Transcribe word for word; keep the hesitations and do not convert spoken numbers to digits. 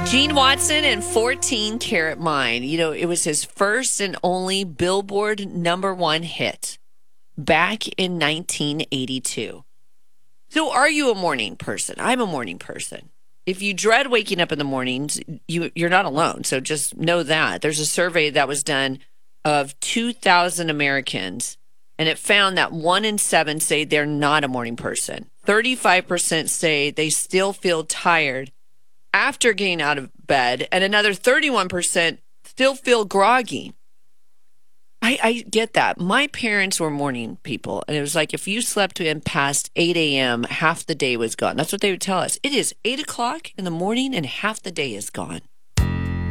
Gene Watson and fourteen Karat Mine. You know, it was his first and only Billboard number one hit back in nineteen eighty-two. So are you a morning person? I'm a morning person. If you dread waking up in the mornings, you, you're not alone. So just know that. There's a survey that was done of two thousand Americans, and it found that one in seven say they're not a morning person. thirty-five percent say they still feel tired after getting out of bed, and another thirty-one percent still feel groggy. I, I get that. My parents were morning people, and it was like if you slept in past eight a.m., half the day was gone. That's what they would tell us. It is eight o'clock in the morning, and half the day is gone.